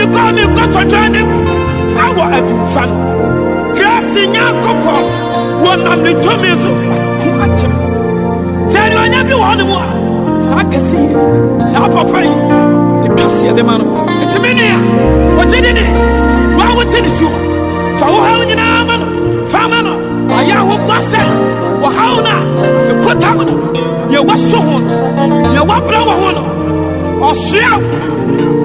call me got to join him. I will do fun. Grassing young couple. One of the two meals of tell you, I never want more. Sakasi, Sapapay, the Cassia the man. It's a mania. What did it? Why would tell you? For how in Amano, Famano, Ayahu Blaster, or how now? The Potawano, you was so on, you were Bravo, or Shell.